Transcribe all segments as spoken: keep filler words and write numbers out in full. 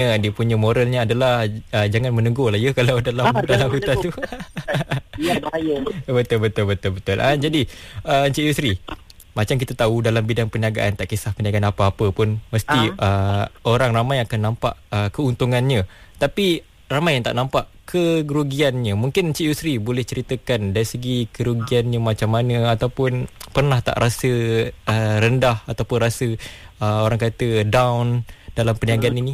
Ya, dia punya moralnya adalah uh, jangan menunggu lah ya kalau dalam Ah, dalam jangan hutan tu. Ya, bahaya. betul betul betul betul. Ah, jadi uh, Encik Yusri, macam kita tahu dalam bidang perniagaan, tak kisah perniagaan apa-apa pun mesti uh, orang ramai akan nampak uh, keuntungannya. Tapi ramai yang tak nampak kerugiannya. Mungkin Encik Yusri boleh ceritakan dari segi kerugiannya macam mana, ataupun pernah tak rasa uh, rendah ataupun rasa uh, orang kata down dalam perniagaan hmm. ini?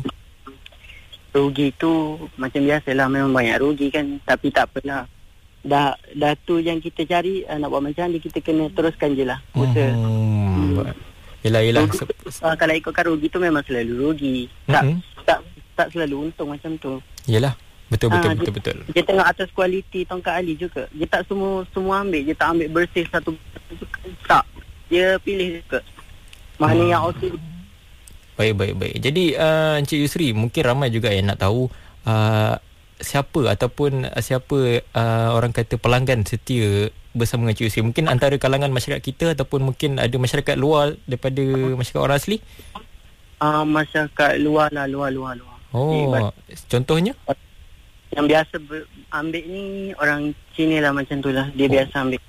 Rugi tu macam biasalah, memang banyak rugi kan, tapi tak apalah. Dah dah tu yang kita cari, uh, nak buat macam ni, kita kena teruskan je lah usaha. Hmm. hmm. Yelah yelah. Rugi, uh, kalau ikutkan rugi tu memang selalu rugi. Tak mm-hmm. tak tak selalu untung macam tu. Yelah. Betul betul ha, betul dia, betul. Dia tengok atas kualiti tongkat Ali juga. Dia tak semua semua ambil, dia tak ambil bersih satu tak. Dia pilih juga mana hmm. yang okey. Baik baik baik. Jadi uh, Encik Yusri, mungkin ramai juga yang nak tahu uh, siapa ataupun uh, siapa uh, orang kata pelanggan setia bersama dengan Encik Yusri. Mungkin antara kalangan masyarakat kita ataupun mungkin ada masyarakat luar daripada masyarakat orang asli? Uh, masyarakat luar lah, luar luar luar. Oh, okay, contohnya? Yang biasa ber- ambil ni orang Cina lah, macam tu lah. Dia oh. biasa ambil.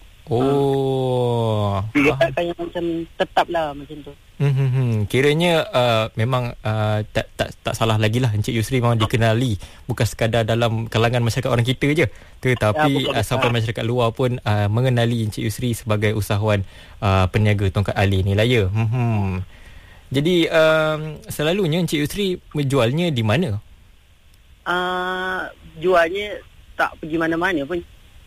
Oh. Dia takkan yang macam tetap lah macam tu. Hmm, kiranya uh, memang uh, tak, tak tak salah lagi lah, Encik Yusri memang dikenali bukan sekadar dalam kalangan masyarakat orang kita je, tetapi ya, uh, sampai masyarakat luar pun uh, mengenali Encik Yusri sebagai usahawan uh, peniaga tongkat Ali ni lah ya. Hmm. Jadi uh, selalunya Encik Yusri menjualnya di mana? Uh, jualnya tak pergi mana-mana pun.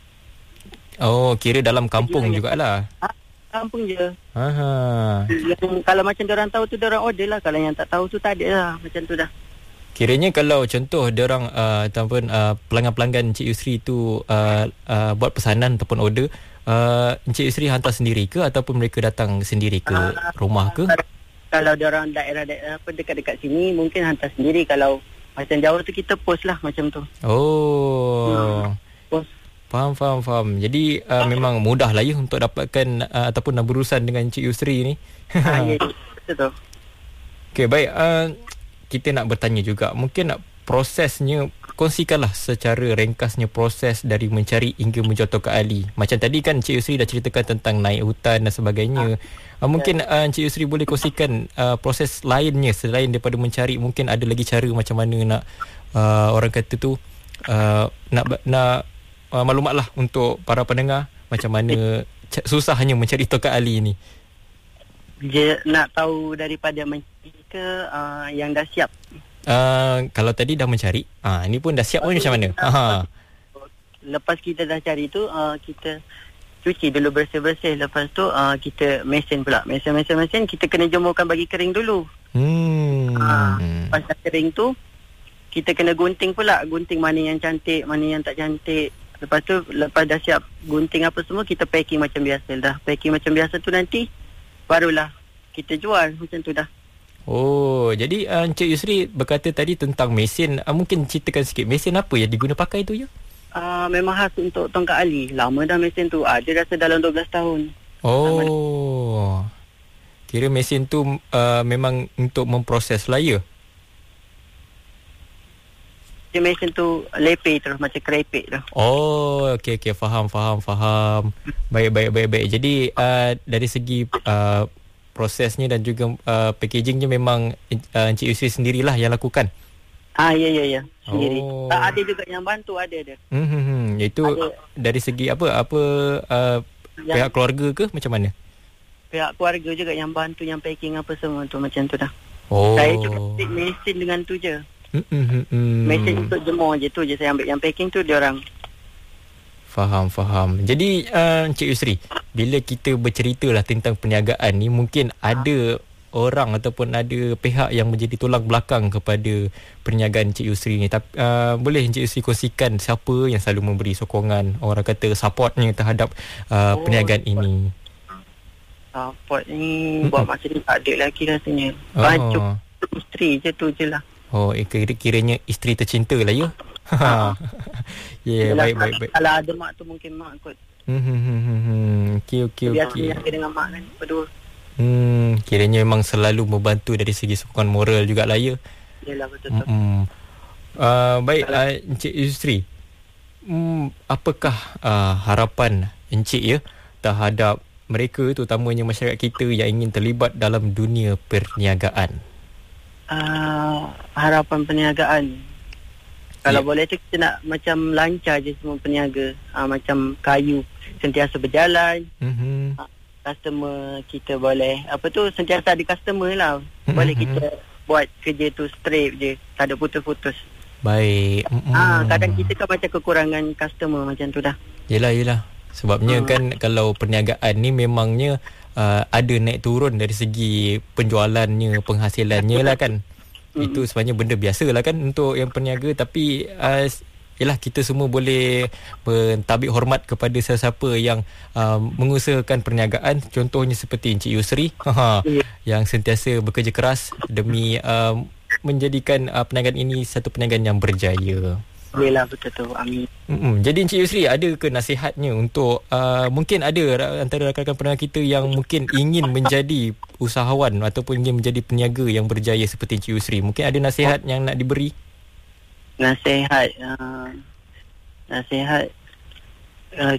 Oh, kira dalam kampung jugalah. Ha, kampung je. Aha. Yang, kalau macam diorang tahu tu diorang order lah. Kalau yang tak tahu tu tak ada lah. Macam tu dah. Kiranya kalau contoh diorang uh, ataupun uh, pelanggan-pelanggan Encik Yusri tu uh, uh, buat pesanan ataupun order, uh, Encik Yusri hantar sendiri ke ataupun mereka datang sendiri ke uh, rumah ke? Kalau, kalau diorang daerah-daerah apa dekat-dekat sini mungkin hantar sendiri. Kalau macam jauh tu kita post lah macam tu. Oh. Hmm, post. Faham, faham, faham. Jadi uh, memang mudah lah ya untuk dapatkan uh, ataupun nak berurusan dengan Encik Yusri ni. Ha, ya, betul. Okey, baik. Uh, kita nak bertanya juga. Mungkin nak prosesnya, kongsikanlah secara ringkasnya proses dari mencari hingga menjual tongkat Ali. Macam tadi kan Encik Yusri dah ceritakan tentang naik hutan dan sebagainya. Uh, mungkin uh, Encik Yusri boleh kongsikan uh, proses lainnya selain daripada mencari. Mungkin ada lagi cara macam mana nak uh, orang kata tu uh, nak nak Uh, maklumat lah untuk para pendengar macam mana c- susahnya mencari tongkat Ali ni. Dia nak tahu daripada mencari ke uh, yang dah siap? Uh, kalau tadi dah mencari, uh, ni pun dah siap pun macam mana? Uh, Lepas kita dah cari tu, uh, kita cuci dulu bersih-bersih. Lepas tu uh, kita mesin pula. Mesin-mesin-mesin kita kena jemurkan bagi kering dulu. Hmm. Uh, lepas dah kering tu, kita kena gunting pula. Gunting mana yang cantik, mana yang tak cantik. Lepas tu, lepas dah siap gunting apa semua, kita packing macam biasa. Dah packing macam biasa tu nanti, barulah kita jual macam tu dah. Oh, jadi uh, Encik Yusri berkata tadi tentang mesin. Uh, mungkin ceritakan sikit, mesin apa yang diguna pakai tu ya? Uh, memang khas untuk tongkat Ali. Lama dah mesin tu. Ada uh, rasa dalam dua belas tahun. Oh. Lama. Kira mesin tu uh, memang untuk memproses lah ya? Dia mesin tu lepeh terus macam kerepek tu. Oh, okey okey, faham faham faham. Baik baik baik baik. Jadi uh, dari segi uh, prosesnya dan juga uh, packagingnya memang uh, Encik Yusri sendirilah yang lakukan. Ah ya ya ya, sendiri. Oh. Tak ada juga yang bantu, ada ada. Hmm hmm, hmm. Itu ada. Dari segi apa apa uh, pihak keluarga ke macam mana? Pihak keluarga juga yang bantu, yang packing apa semua tu macam tu dah. Oh. Saya cuma stick mesin dengan tu je. Hmm, hmm, hmm. Mesin untuk jemur je tu je saya ambil. Yang packing tu dia orang. Faham, faham. Jadi uh, Encik Yusri, bila kita bercerita lah tentang perniagaan ni, mungkin ada orang ataupun ada pihak yang menjadi tulang belakang kepada perniagaan Encik Yusri ni. Tapi uh, boleh Encik Yusri kongsikan siapa yang selalu memberi sokongan, orang kata supportnya terhadap uh, oh, perniagaan support ini? Support ni buat masa ni tak ada lagi rasanya. Baju oh. isteri je tu je lah. Oh, kira-kiranya isteri tercinta lah ya? Ha. Ya, yeah, baik, baik, baik. Kalau ada mak tu mungkin mak kot. Hmm, hmm, hmm, hmm. Okey, okey, okey. Biasa yang dengan mak kan, berdua. Hmm, kiranya memang selalu membantu dari segi sokongan moral jugalah ya? Yelah, betul. Mm-mm. Uh, baik, uh, Encik Yusri, hmm, apakah uh, harapan Encik ya terhadap mereka, terutamanya masyarakat kita yang ingin terlibat dalam dunia perniagaan? Uh, harapan perniagaan, kalau yeah. boleh tu kita nak macam lancar je semua peniaga, uh, macam kayu sentiasa berjalan, mm-hmm. uh, customer kita boleh apa tu sentiasa ada customer lah, mm-hmm. boleh kita buat kerja tu straight je, tak ada putus-putus. Baik. Mm-hmm. Ah, kadang kita kan macam kekurangan customer macam tu dah. Yelah, yelah. Sebabnya hmm. kan kalau perniagaan ni memangnya uh, ada naik turun dari segi penjualannya, penghasilannya lah kan. Hmm. Itu sebenarnya benda biasa lah kan untuk yang perniaga. Tapi uh, yelah, kita semua boleh mentabik hormat kepada sesiapa yang uh, mengusahakan perniagaan. Contohnya seperti Encik Yusri yeah. yang sentiasa bekerja keras demi uh, menjadikan uh, perniagaan ini satu perniagaan yang berjaya. Yelah, betul tu. Amin. Mm-mm. Jadi Encik Yusri, ada ke nasihatnya untuk uh, mungkin ada antara rakan-rakan pendengar kita yang mungkin ingin menjadi usahawan ataupun ingin menjadi peniaga yang berjaya seperti Encik Yusri? Mungkin ada nasihat oh. yang nak diberi? Nasihat uh, Nasihat uh,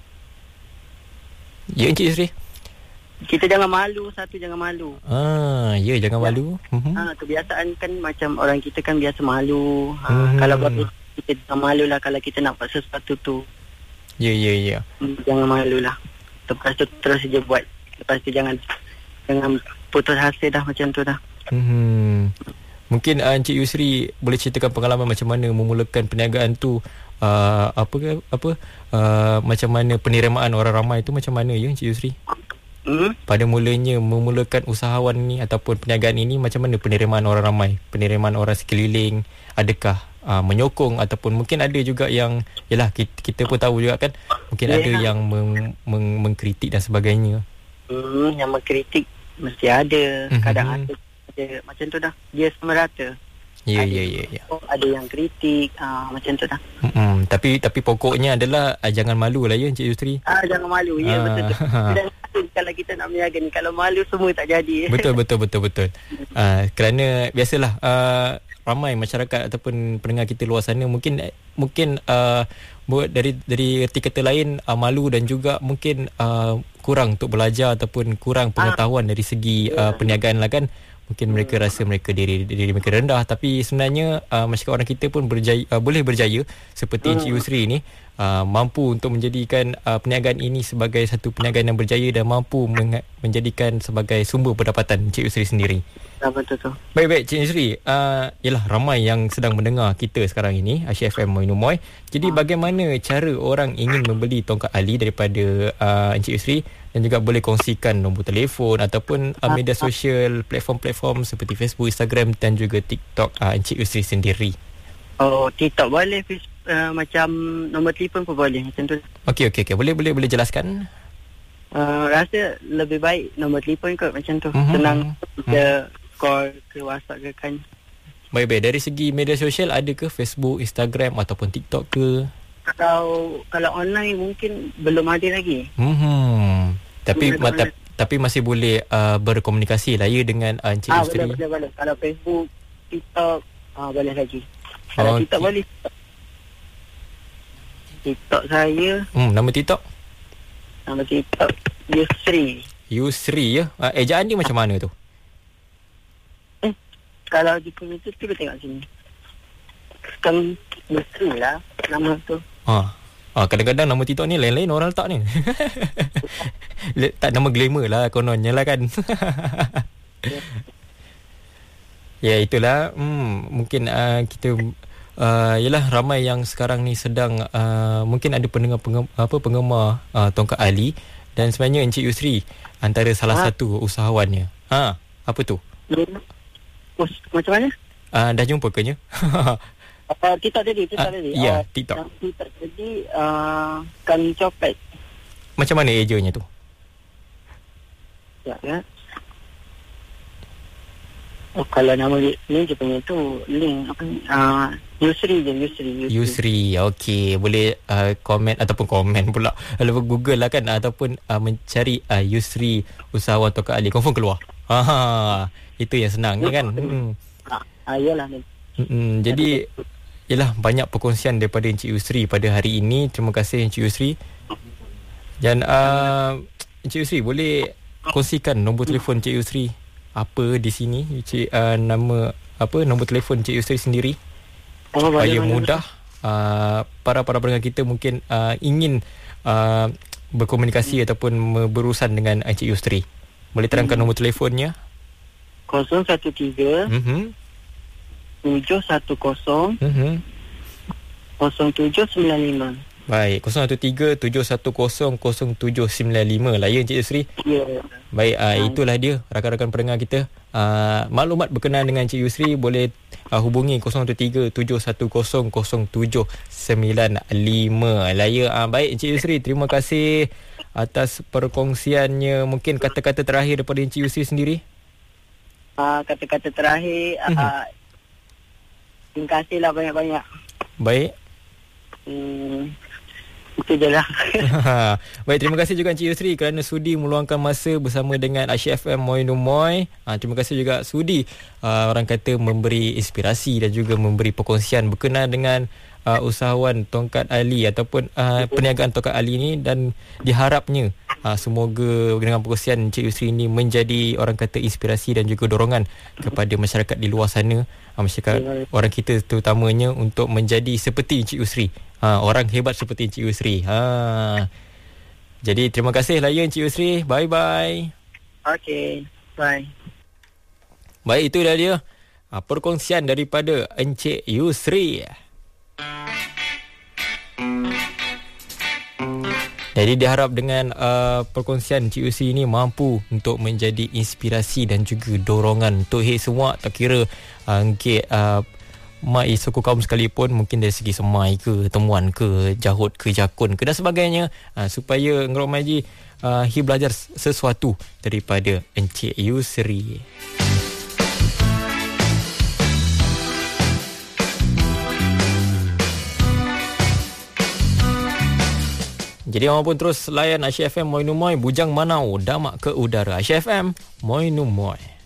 Ya, Encik Yusri, kita jangan malu. Satu, jangan malu. Ah, ya, jangan ya. malu. Uh-huh. Ha, kebiasaan kan macam orang kita kan biasa malu. Ha, uh-huh. Kalau buat kita jangan malu lah kalau kita nak buat sesuatu tu. Ya, ya, ya. Jangan malu lah. Lepas tu terus je buat. Lepas tu jangan jangan putus asa dah macam tu dah. Hmm. Mungkin uh, Encik Yusri boleh ceritakan pengalaman macam mana memulakan perniagaan tu, uh, apa apa uh, macam mana penerimaan orang ramai tu macam mana ya Encik Yusri? Hmm? Pada mulanya memulakan usahawan ni ataupun perniagaan ini, macam mana penerimaan orang ramai, penerimaan orang sekeliling, adakah uh, menyokong ataupun mungkin ada juga yang yalah kita, kita pun tahu juga kan mungkin yeah. ada yang meng, meng, mengkritik dan sebagainya. Hmm, yang mengkritik mesti ada, mm-hmm. kadang ada, ada macam tu dah, dia sama rata. Ya, ya, ya, ya. Ada yang kritik, uh, macam tu dah. Mm-hmm. Tapi tapi pokoknya adalah uh, jangan malu lah ya Encik Yusri. Ah, jangan malu, ya, ah. betul tu. Kalau kita nak berniaga ni, kalau malu semua tak jadi. Betul, betul, betul, betul. uh, kerana biasalah uh, ramai masyarakat ataupun pendengar kita luar sana mungkin mungkin uh, buat dari dari erti kata lain uh, malu dan juga mungkin uh, kurang untuk belajar ataupun kurang pengetahuan ah. dari segi uh, perniagaan lah kan. Mungkin mereka rasa mereka diri diri mereka rendah, tapi sebenarnya uh, masyarakat orang kita pun berjaya, uh, boleh berjaya seperti Encik Yusri ni uh, mampu untuk menjadikan uh, perniagaan ini sebagai satu perniagaan yang berjaya dan mampu meng- menjadikan sebagai sumber pendapatan Encik Yusri sendiri. Ya, betul tu. Baik-baik Encik Yusri, uh, yalah ramai yang sedang mendengar kita sekarang ini Asia F M Moy Numoy. Jadi bagaimana cara orang ingin membeli tongkat ali daripada uh, Encik Yusri, dan juga boleh kongsikan nombor telefon ataupun uh, media sosial, platform-platform seperti Facebook, Instagram dan juga TikTok uh, Encik Yusri sendiri. Oh, TikTok boleh, uh, macam nombor telefon pun boleh macam tu. Okey, okey, okey. Boleh, boleh, boleh jelaskan? Uh, rasa lebih baik nombor telefon kot macam tu. Mm-hmm. Senang kita mm-hmm. call ke WhatsApp ke kan. Baik-baik. Dari segi media sosial, ada ke Facebook, Instagram ataupun TikTok ke? Kalau kalau online mungkin belum ada lagi. Hmm. Tapi ma- ta- tapi masih boleh uh, berkomunikasi lah ya dengan uh, Encik ah, Yusri. Boleh, boleh, boleh. Kalau Facebook, TikTok, ah, boleh lagi. Kalau okay. TikTok boleh. TikTok saya. Hmm, nama TikTok? Nama TikTok Yusri. Yusri ya. Uh, ejaan dia macam mana tu? Eh, kalau di komputer cuba tengok sini. Kan Yusri lah nama tu. Ha. Ah, kadang-kadang nama TikTok ni lain-lain orang letak ni. Tak nama glamour lah kononnya lah kan. Ya, itulah. Hmm, mungkin uh, kita uh, yalah ramai yang sekarang ni sedang uh, mungkin ada pendengar pengem, apa penggemar uh, tongkat ali, dan sebenarnya Encik Yusri antara salah ha? satu usahawannya. Ha, apa tu? Us, macam mana? Uh, dah jumpa ke nya? Uh, TikTok tadi, TikTok uh, tadi. Ya, uh, TikTok. TikTok tadi, uh, kan copet. Macam mana ejanya tu? Ya, ya. Oh, kalau nama link je punya tu, link apa ni? Uh, Yusri je, Yusri. Yusri, Yusri. Okey, boleh uh, komen ataupun komen pula. Kalau Google lah kan, ataupun uh, mencari uh, Yusri usahawan tongkat ali, confirm keluar. Ha, itu yang senang ni kan. Hmm. Ha, Ah, yalah. Mm-mm, jadi ialah banyak perkongsian daripada Encik Yusri pada hari ini. Terima kasih Encik Yusri. Dan uh, Encik Yusri boleh kongsikan nombor telefon Encik Yusri apa di sini, Encik, uh, nama apa nombor telefon Encik Yusri sendiri, oh, supaya mudah uh, para para pendengar kita mungkin uh, ingin uh, berkomunikasi hmm. ataupun berurusan dengan Encik Yusri. Boleh terangkan hmm. nombor telefonnya? kosong satu tiga Mhm. tujuh satu kosong Mhm. kosong tujuh sembilan lima. Baik, kosong satu tiga tujuh satu kosong kosong tujuh sembilan lima lah ya Encik Yusri. Ya. Yeah. Baik, uh, itulah dia rakan-rakan pendengar kita. Uh, maklumat berkenaan dengan Encik Yusri boleh uh, hubungi kosong satu tiga tujuh satu kosong kosong tujuh sembilan lima lah ya. Uh, baik Encik Yusri, terima kasih atas perkongsiannya. Mungkin kata-kata terakhir daripada Encik Yusri sendiri. Uh, kata-kata terakhir, uh, mm-hmm. terima kasihlah banyak-banyak. Baik. Hmm, itu je lah. Baik, terima kasih juga Encik Yusri kerana sudi meluangkan masa bersama dengan Asyik F M Moi No Moi. Ha, terima kasih juga sudi uh, orang kata memberi inspirasi dan juga memberi perkongsian berkenaan dengan uh, usahawan Tongkat Ali ataupun uh, perniagaan Tongkat Ali ini, dan diharapnya uh, semoga dengan perkongsian Encik Yusri ini menjadi orang kata inspirasi dan juga dorongan kepada masyarakat di luar sana, uh, masyarakat orang kita terutamanya untuk menjadi seperti Encik Yusri. Ha, orang hebat seperti Encik Yusri. Ha. Jadi terima kasih lah ya Encik Yusri. Bye bye. Okay, bye. Baik, itu dah dia ha, perkongsian daripada Encik Yusri. Jadi diharap dengan uh, perkongsian Encik Yusri ini mampu untuk menjadi inspirasi dan juga dorongan untuk hit semua, tak kira uh, Encik uh, mai suku kaum sekalipun, mungkin dari segi semai ke, temuan ke, jahut ke, jakun ke dan sebagainya, ha, supaya Ngerok Maji uh, hi belajar sesuatu daripada Encik Yusri. Jadi orang pun terus layan Asyik F M Moi No Moi, bujang manau damak ke udara. Asyik F M Moi No Moi.